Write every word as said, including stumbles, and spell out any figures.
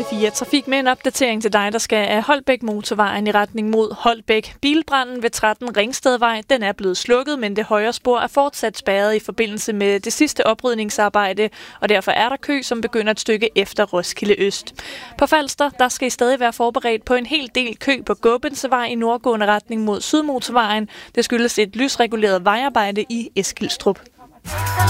fire Trafik med en opdatering til dig, der skal af Holbæk Motorvejen i retning mod Holbæk. Bilbranden ved tretten Ringstedvej, den er blevet slukket, men det højre spor er fortsat spærret i forbindelse med det sidste oprydningsarbejde, og derfor er der kø, som begynder et stykke efter Roskilde Øst. På Falster, der skal I stadig være forberedt på en hel del kø på Gåbensevej i nordgående retning mod Sydmotorvejen. Det skyldes et lysreguleret vejarbejde i Eskilstrup.